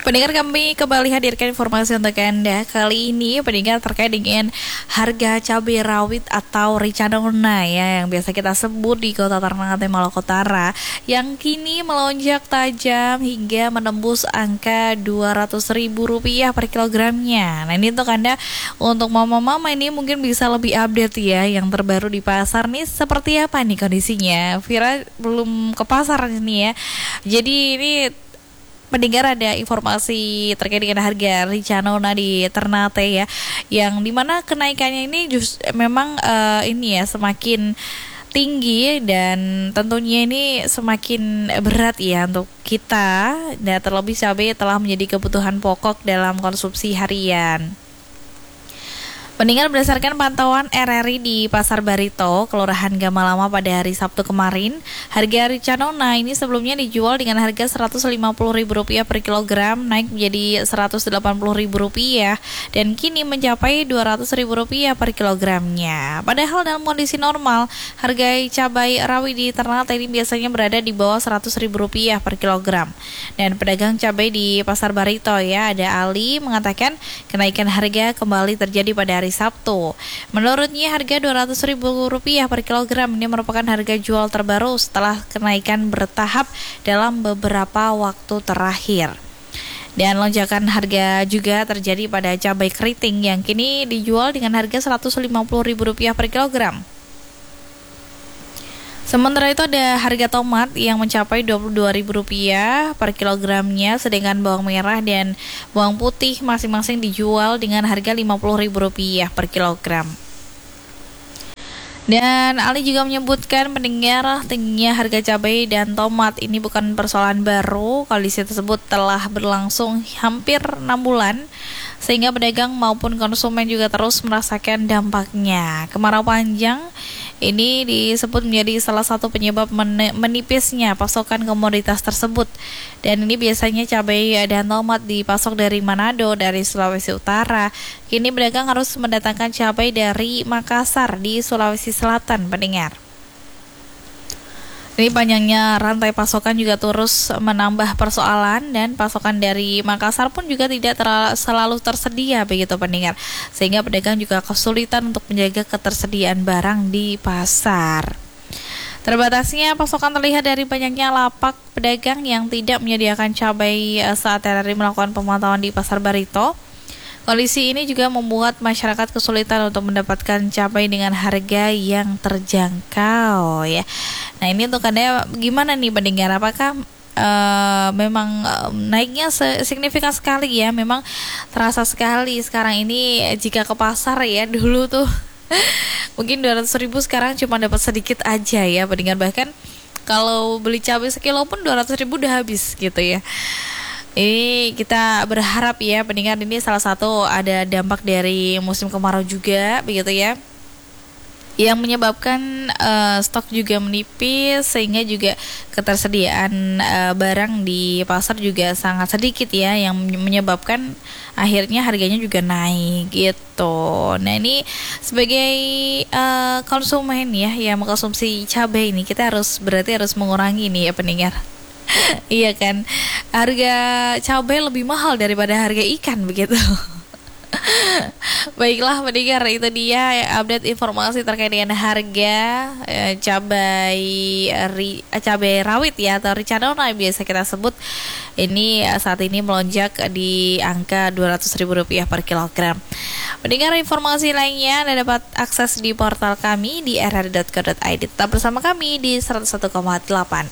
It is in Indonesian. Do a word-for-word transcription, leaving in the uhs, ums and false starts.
Pendengar, kami kembali hadirkan informasi untuk Anda. Kali ini pendengar terkait dengan harga cabai rawit atau ricanona ya, yang biasa kita sebut di Kota Ternate, Maluku Utara, yang kini melonjak tajam hingga menembus angka dua ratus ribu rupiah per kilogramnya. Nah, ini untuk Anda, untuk mama-mama ini mungkin bisa lebih update ya, yang terbaru di pasar nih seperti apa nih kondisinya. Vira belum ke pasar ini ya. Jadi ini pendengar, ada informasi terkait dengan harga ricanona di Ternate ya, yang dimana kenaikannya ini just memang uh, ini ya semakin tinggi dan tentunya ini semakin berat ya untuk kita, dan terlebih cabai telah menjadi kebutuhan pokok dalam konsumsi harian. Pendengar, berdasarkan pantauan R R I di Pasar Barito, Kelurahan Gamalama pada hari Sabtu kemarin, harga ricanona ini sebelumnya dijual dengan harga seratus lima puluh ribu rupiah per kilogram, naik menjadi seratus delapan puluh ribu rupiah, dan kini mencapai dua ratus ribu rupiah per kilogramnya. Padahal dalam kondisi normal, harga cabai rawit di Ternate ini biasanya berada di bawah seratus ribu rupiah per kilogram. Dan pedagang cabai di Pasar Barito ya, ada Ali, mengatakan kenaikan harga kembali terjadi pada hari hari Sabtu. Menurutnya harga dua ratus ribu rupiah per kilogram ini merupakan harga jual terbaru setelah kenaikan bertahap dalam beberapa waktu terakhir. Dan lonjakan harga juga terjadi pada cabai keriting yang kini dijual dengan harga seratus lima puluh ribu rupiah per kilogram. Sementara itu ada harga tomat yang mencapai dua puluh dua ribu rupiah per kilogramnya, sedangkan bawang merah dan bawang putih masing-masing dijual dengan harga lima puluh ribu rupiah per kilogram. Dan Ali juga menyebutkan pendengar, tingginya harga cabai dan tomat ini bukan persoalan baru. Kondisi tersebut telah berlangsung hampir enam bulan, sehingga pedagang maupun konsumen juga terus merasakan dampaknya. Kemarau panjang ini disebut menjadi salah satu penyebab menipisnya pasokan komoditas tersebut. Dan ini biasanya cabai dan tomat dipasok dari Manado, dari Sulawesi Utara. Kini pedagang harus mendatangkan cabai dari Makassar di Sulawesi Selatan, pendengar. Ini panjangnya rantai pasokan juga terus menambah persoalan, dan pasokan dari Makassar pun juga tidak terlalu, selalu tersedia begitu pendengar, sehingga pedagang juga kesulitan untuk menjaga ketersediaan barang di pasar. Terbatasnya pasokan terlihat dari banyaknya lapak pedagang yang tidak menyediakan cabai saat R R I melakukan pemantauan di Pasar Barito. Kondisi ini juga membuat masyarakat kesulitan untuk mendapatkan cabai dengan harga yang terjangkau ya. Nah, ini untuk Anda gimana nih pendengar? Apakah uh, memang uh, naiknya signifikan sekali ya? Memang terasa sekali sekarang ini jika ke pasar ya, dulu tuh mungkin dua ratus ribu, sekarang cuma dapat sedikit aja ya pendengar. Bahkan kalau beli cabai sekilo pun dua ratus ribu udah habis gitu ya. Ini kita berharap ya pendengar, ini salah satu ada dampak dari musim kemarau juga begitu ya, yang menyebabkan uh, stok juga menipis, sehingga juga ketersediaan uh, barang di pasar juga sangat sedikit ya, yang menyebabkan akhirnya harganya juga naik gitu. Nah, ini sebagai uh, konsumen ya yang mengkonsumsi cabai ini, kita harus berarti harus mengurangi nih ya pendengar. Iya kan, harga cabai lebih mahal daripada harga ikan begitu. Baiklah pendengar, itu dia update informasi terkait dengan harga eh, cabai ri, cabai rawit ya, atau ricanona biasa kita sebut. Ini saat ini melonjak di angka dua ratus ribu rupiah per kilogram. Pendengar, informasi lainnya Anda dapat akses di portal kami di r r dot co dot i d. Tetap bersama kami di seratus satu koma delapan.